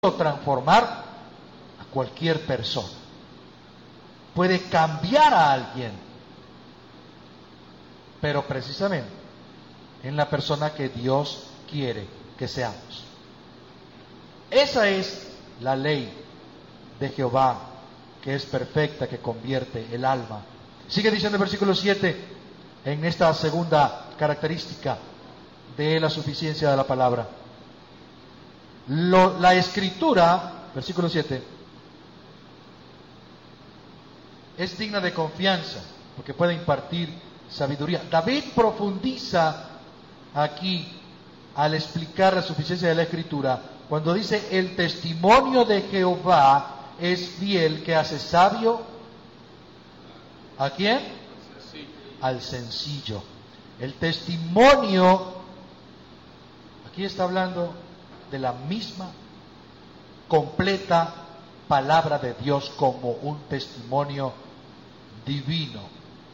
transformar a cualquier persona, puede cambiar a alguien, pero precisamente en la persona que Dios quiere que seamos. Esa es la ley de Jehová, que es perfecta, que convierte el alma. Sigue diciendo el versículo 7, en esta segunda característica de la suficiencia de la palabra. La escritura, versículo 7, es digna de confianza, porque puede impartir sabiduría. David profundiza aquí al explicar la suficiencia de la escritura, cuando dice: el testimonio de Jehová es fiel, que hace sabio ¿a quién? Al sencillo. El testimonio, aquí está hablando de la misma completa palabra de Dios como un testimonio divino,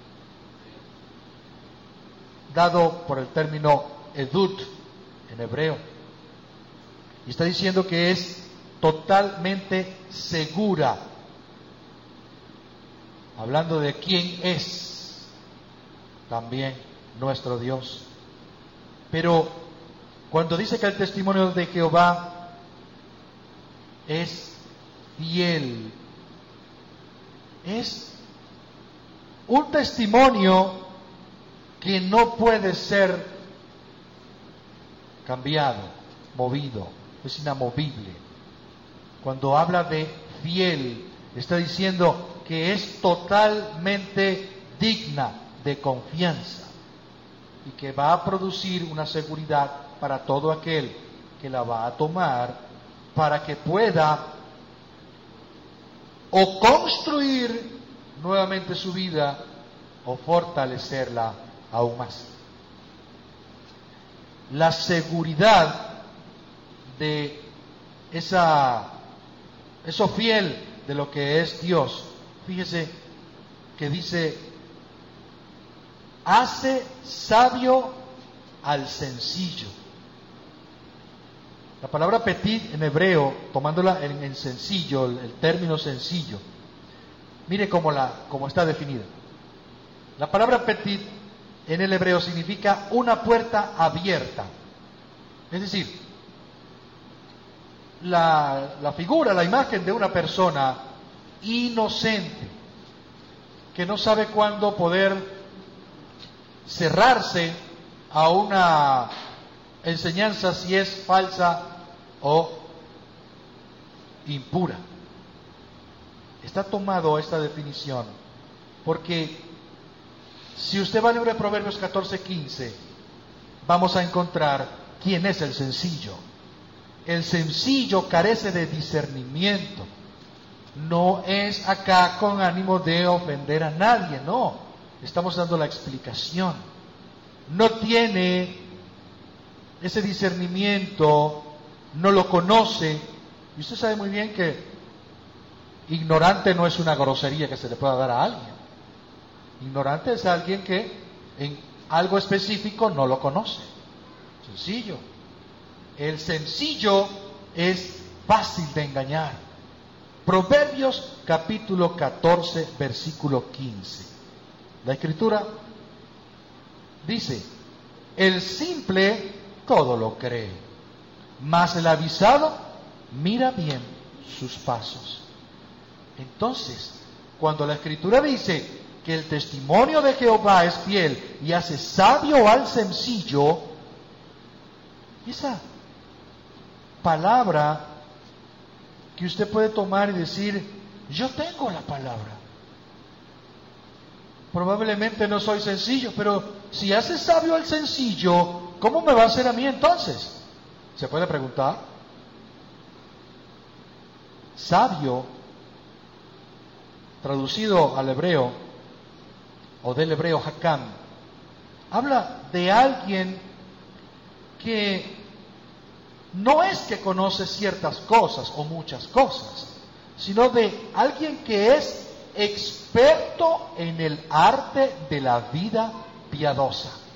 dado por el término edut en hebreo, y está diciendo que es totalmente segura, hablando de quién es también nuestro Dios. Pero cuando dice que el testimonio de Jehová es fiel, es un testimonio que no puede ser cambiado, movido, es inamovible. Cuando habla de fiel, está diciendo que es totalmente digna de confianza y que va a producir una seguridad para todo aquel que la va a tomar, para que pueda o construir nuevamente su vida o fortalecerla aún más. La seguridad de eso fiel de lo que es Dios, fíjese que dice: hace sabio al sencillo. La palabra petit en hebreo, tomándola en sencillo, el término sencillo, mire cómo está definida. La palabra petit en el hebreo significa una puerta abierta. Es decir, la figura, la imagen de una persona inocente, que no sabe cuándo poder cerrarse a una enseñanza, si es falsa o impura. Está tomado esta definición porque si usted va al libro de Proverbios 14:15, vamos a encontrar quién es el sencillo. El sencillo carece de discernimiento. No es acá con ánimo de ofender a nadie, no. Estamos dando la explicación. No tiene ese discernimiento, no lo conoce. Y usted sabe muy bien que ignorante no es una grosería que se le pueda dar a alguien. Ignorante es alguien que en algo específico no lo conoce. Sencillo. El sencillo es fácil de engañar. Proverbios capítulo 14, versículo 15. La escritura dice: el simple todo lo cree, mas el avisado mira bien sus pasos. Entonces, cuando la escritura dice que el testimonio de Jehová es fiel y hace sabio al sencillo, esa palabra que usted puede tomar y decir: yo tengo la palabra. Probablemente no soy sencillo, pero si hace sabio al sencillo, ¿cómo me va a hacer a mí entonces? ¿Se puede preguntar? Sabio, traducido al hebreo o del hebreo hakam, habla de alguien que no es que conoce ciertas cosas o muchas cosas, sino de alguien que es experto en el arte de la vida piadosa.